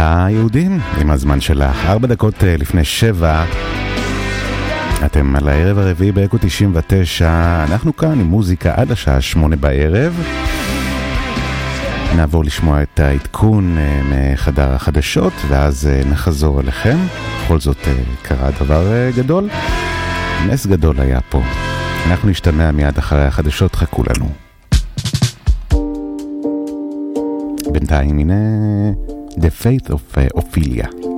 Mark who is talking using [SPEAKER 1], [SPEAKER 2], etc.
[SPEAKER 1] היהודים עם הזמן שלך, 4 דקות לפני 7. אתם על הערב הרביעי באקו 99. אנחנו כאן עם מוזיקה עד השעה 8 בערב. נעבור לשמוע את העדכון מחדר החדשות ואז נחזור אליכם. בכל זאת קרה דבר גדול, נס גדול היה פה. אנחנו נשתמע מיד אחרי החדשות, חכו לנו. בינתיים הנה The Faith of Ophelia.